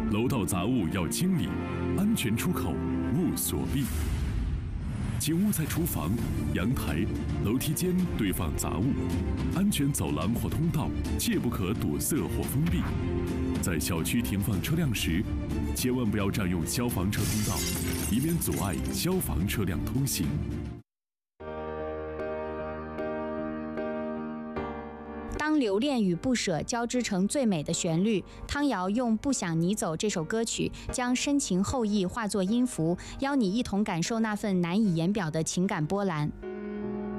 楼道杂物要清理，安全出口勿锁闭。请勿在厨房、阳台、楼梯间堆放杂物，安全走廊或通道切不可堵塞或封闭。在小区停放车辆时，千万不要占用消防车通道，以免阻碍消防车辆通行。 当留恋与不舍交织成最美的旋律，汤瑶用《不想你走》这首歌曲，将深情厚意化作音符，邀你一同感受那份难以言表的情感波澜。